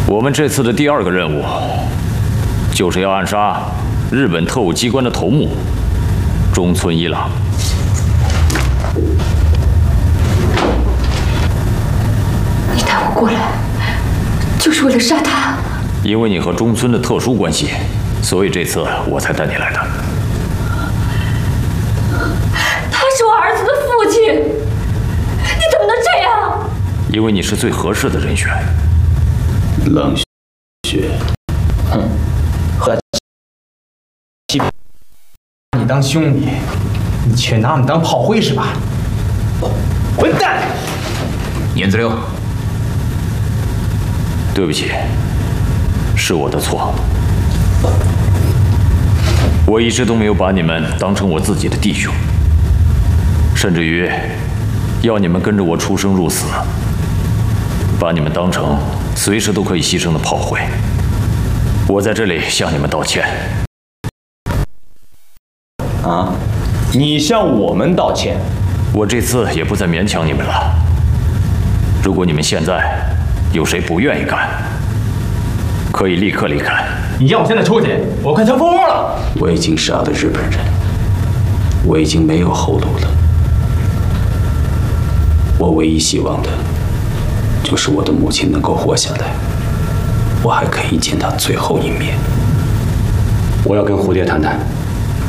我们这次的第2个任务，就是要暗杀日本特务机关的头目中村一郎。 你带我过来，就是为了杀他？ 因为你和中村的特殊关系，所以这次我才带你来的。 他是我儿子的父亲，你怎么能这样？ 因为你是最合适的人选。 冷血，哼，和你当兄弟，你却拿我们当炮灰是吧？混蛋！ 严子六，对不起，是我的错。我一直都没有把你们当成我自己的弟兄，甚至于要你们跟着我出生入死，把你们当成随时都可以牺牲的炮灰。我在这里向你们道歉。 啊，你向我们道歉？ 我这次也不再勉强你们了。如果你们现在有谁不愿意干，可以立刻离开。 你让我现在出去，我快成蜂窝了。 我已经杀了日本人，我已经没有后路了。我唯一希望的，就是我的母亲能够活下来，我还可以见她最后一面。 我要跟蝴蝶谈谈。